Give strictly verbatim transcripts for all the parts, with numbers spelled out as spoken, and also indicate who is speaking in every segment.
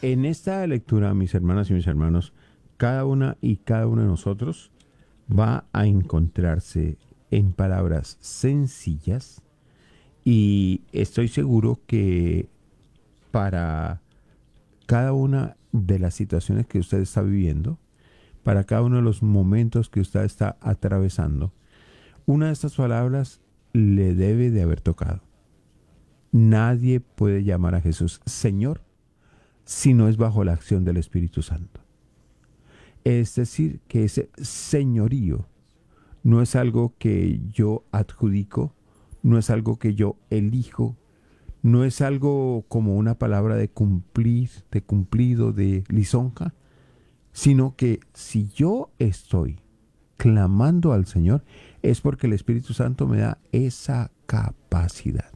Speaker 1: en esta lectura, mis hermanas y mis hermanos, cada una y cada uno de nosotros va a encontrarse en palabras sencillas y estoy seguro que para cada una de las situaciones que usted está viviendo, para cada uno de los momentos que usted está atravesando, una de estas palabras le debe de haber tocado. Nadie puede llamar a Jesús Señor si no es bajo la acción del Espíritu Santo. Es decir, que ese señorío no es algo que yo adjudico, no es algo que yo elijo, no es algo como una palabra de cumplir, de cumplido, de lisonja, sino que si yo estoy clamando al Señor es porque el Espíritu Santo me da esa capacidad.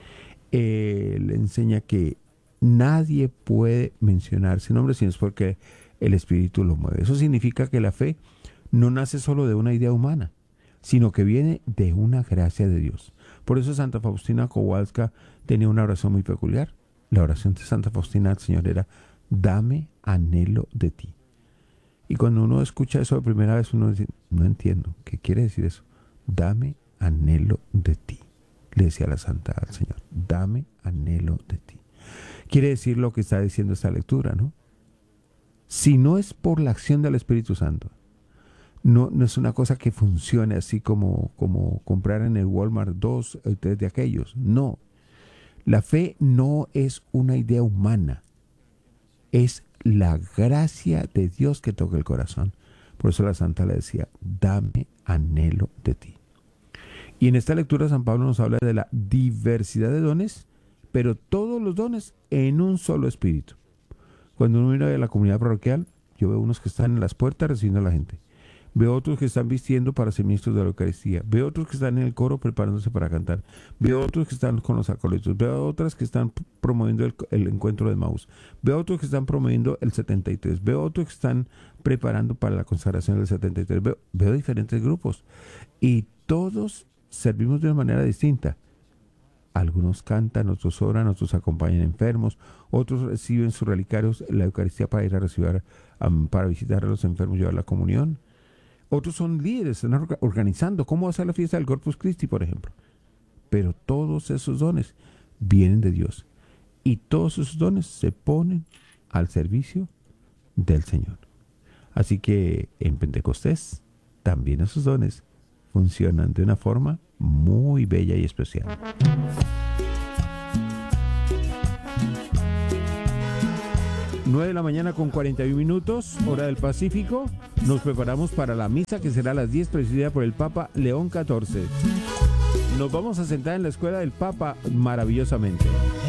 Speaker 1: Él enseña que nadie puede mencionar ese nombre si no es porque el Espíritu lo mueve. Eso significa que la fe no nace solo de una idea humana, sino que viene de una gracia de Dios. Por eso Santa Faustina Kowalska tenía una oración muy peculiar. La oración de Santa Faustina al Señor era: dame anhelo de ti. Y cuando uno escucha eso de primera vez, uno dice: no entiendo, ¿qué quiere decir eso? Dame anhelo de ti. Le decía la Santa al Señor: dame anhelo de ti. Quiere decir lo que está diciendo esta lectura, ¿no? Si no es por la acción del Espíritu Santo, no, no es una cosa que funcione así como, como comprar en el Walmart dos o tres de aquellos. No. La fe no es una idea humana. Es la gracia de Dios que toca el corazón. Por eso la Santa le decía: dame anhelo de ti. Y en esta lectura San Pablo nos habla de la diversidad de dones, pero todos los dones en un solo espíritu. Cuando uno mira a la comunidad parroquial, yo veo unos que están en las puertas recibiendo a la gente. Veo otros que están vistiendo para ser ministros de la Eucaristía. Veo otros que están en el coro preparándose para cantar. Veo otros que están con los acólitos. Veo otras que están promoviendo el, el encuentro de Maús. Veo otros que están promoviendo el setenta y tres. Veo otros que están preparando para la consagración del setenta y tres. Veo, veo diferentes grupos. Y todos servimos de una manera distinta. Algunos cantan, otros oran, otros acompañan enfermos, otros reciben sus relicarios en la Eucaristía para ir a recibir, um, para visitar a los enfermos y llevar la comunión. Otros son líderes, están organizando cómo hacer la fiesta del Corpus Christi, por ejemplo. Pero todos esos dones vienen de Dios. Y todos esos dones se ponen al servicio del Señor. Así que en Pentecostés también esos dones funcionan de una forma muy bella y especial. nueve de la mañana con cuarenta y un minutos, hora del Pacífico. Nos preparamos para la misa que será a las diez, presidida por el Papa León catorce. Nos vamos a sentar en la escuela del Papa maravillosamente.